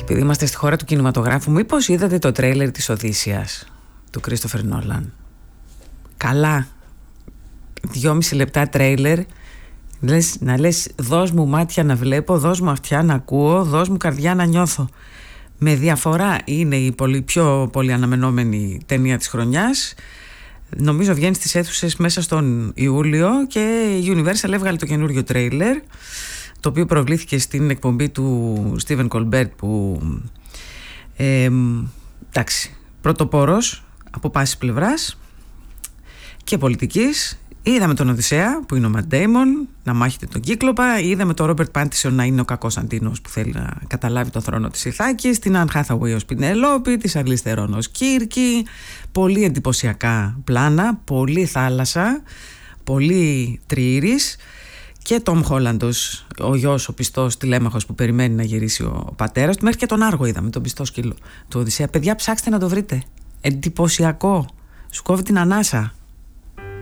Επειδή είμαστε στη χώρα του κινηματογράφου, μήπως είδατε το τρέιλερ της Οδύσσειας του Κρίστοφερ Νόλαν? Καλά, 2,5 λεπτά τρέιλερ. Να λες δώσ' μου μάτια να βλέπω, δώσ' μου αυτιά να ακούω, δώσ' μου καρδιά να νιώθω. Με διαφορά είναι η πιο πολύ αναμενόμενη ταινία της χρονιάς. Νομίζω βγαίνει στις αίθουσες μέσα στον Ιούλιο και η Universal έβγαλε το καινούριο τρέιλερ, το οποίο προβλήθηκε στην εκπομπή του Στίβεν Κολμπέρτ, που εντάξει, πρωτοπόρος από πάσης πλευράς και πολιτικής. Είδαμε τον Οδυσσέα που είναι ο Ματ Ντέιμον να μάχεται τον Κύκλοπα. Είδαμε τον Ρόμπερτ Πάτινσον να είναι ο κακός Αντίνος που θέλει να καταλάβει τον θρόνο της Ιθάκης. Την Αν Χάθαουεϊ ως Πινελόπη, τη Σαρλίζ Θερόν ως Κίρκη. Πολύ εντυπωσιακά πλάνα, πολύ θάλασσα, πολύ τριήρης. Και Τόμ Χόλαντ, ο γιος, ο πιστός τηλέμαχος που περιμένει να γυρίσει ο πατέρας του. Μέχρι και τον Άργο είδαμε, τον πιστό σκύλο του Οδυσσέα. Παιδιά, ψάξτε να το βρείτε. Εντυπωσιακό. Σου κόβει την ανάσα.